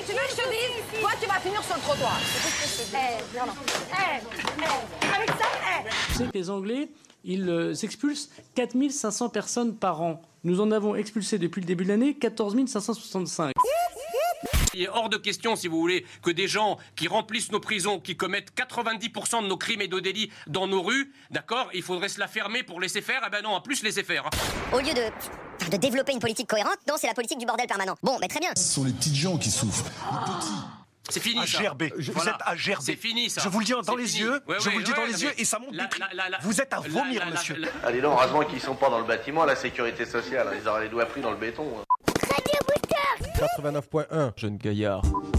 tu veux que je te dise? Toi, tu vas finir sur le trottoir. Avec ça, Vous savez que les Anglais, ils expulsent 4500 personnes par an. Nous en avons expulsé depuis le début de l'année 14 565. Il est hors de question, si vous voulez, que des gens qui remplissent nos prisons, qui commettent 90% de nos crimes et de délits dans nos rues, d'accord, il faudrait se la fermer pour laisser faire. Eh ben non, en plus laisser faire. Au lieu de développer une politique cohérente, non, c'est la politique du bordel permanent. Bon, mais très bien. Ce sont les petites gens qui souffrent. Les petits. C'est fini, ça. AGRB. Vous êtes AGRB. C'est fini, ça. Je vous le dis dans les fini. yeux. Ouais, je vous le dis dans les yeux et ça monte du prix. Vous êtes à vomir, monsieur. Allez, non, heureusement qu'ils sont pas dans le bâtiment, la sécurité sociale. Ils auraient les doigts pris dans le béton. 89.1, jeune gaillard.